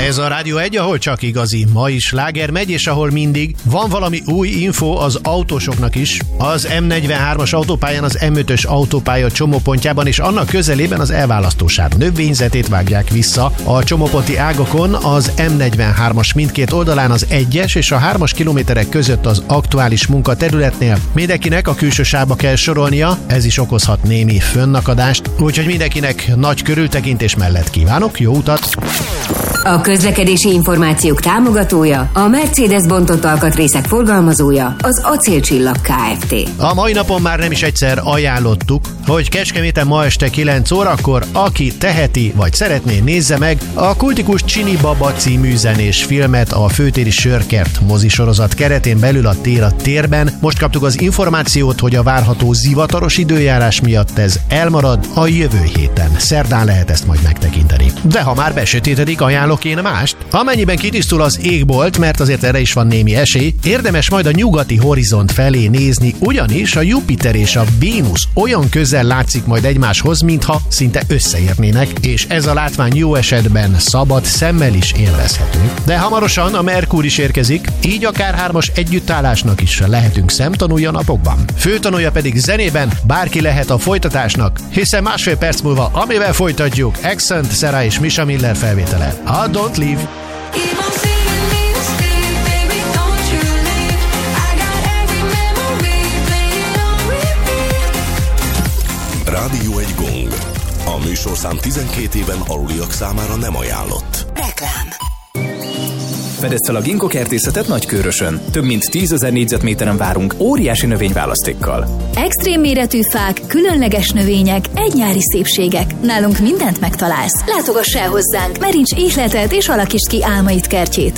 Ez a Rádió 1, ahol csak igazi mai sláger megy, és ahol mindig van valami új info az autósoknak is. Az M43-as autópályán az M5-ös autópálya csomópontjában és annak közelében az elválasztósáv növényzetét vágják vissza. A csomóponti ágakon az M43-as mindkét oldalán az 1-es és a 3-as kilométerek között az aktuális munkaterületnél mindenkinek a külső sávba kell sorolnia, ez is okozhat némi fönnakadást, úgyhogy mindenkinek nagy körültekintés mellett kívánok jó utat! A közlekedési információk támogatója, a Mercedes bontott alkatrészek forgalmazója, az Acélcsillag Kft. A mai napon már nem is egyszer ajánlottuk, hogy Kecskeméten ma este 9 órakor, aki teheti vagy szeretné, nézze meg a kultikus Csini Baba című zenés filmet a Főtéri Sörkert mozisorozat keretén belül a Tér a térben. Most kaptuk az információt, hogy a várható zivataros időjárás miatt ez elmarad a jövő héten. Szerdán lehet ezt majd megtekinteni. De ha már besötétedik, ajánlok én mást. Amennyiben kitisztul az égbolt, mert azért erre is van némi esély, érdemes majd a nyugati horizont felé nézni, ugyanis a Jupiter és a Vénusz olyan közel látszik majd egymáshoz, mintha szinte összeérnének, és ez a látvány jó esetben szabad szemmel is élvezhető. De hamarosan a Merkur is érkezik, így akár 3-as együttállásnak is lehetünk szemtanúja napokban. Főtanúja pedig zenében bárki lehet a folytatásnak, hiszen másfél perc múlva, amivel folytatjuk, Accent, Sarah és Misha Miller felvétele. A Don't Leave. Rádió 1 Gong. A műsorszám 12 éven aluliak számára nem ajánlott. Reklám. Fedezd fel a Ginkgo kertészetet Nagykőrösön. Több mint 10 000 négyzetméteren várunk óriási növényválasztékkal. Extrém méretű fák, különleges növények, egynyári szépségek. Nálunk mindent megtalálsz. Látogass el hozzánk, merincs ihletet és alakítsd ki álmaid kertjét.